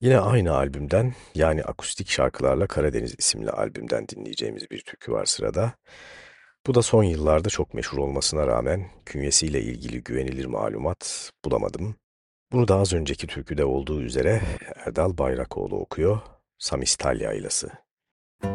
Yine aynı albümden yani akustik şarkılarla Karadeniz isimli albümden dinleyeceğimiz bir türkü var sırada. Bu da son yıllarda çok meşhur olmasına rağmen künyesiyle ilgili güvenilir malumat bulamadım. Bunu da az önceki türküde olduğu üzere Erdal Bayrakoğlu okuyor. Samistal Yaylası.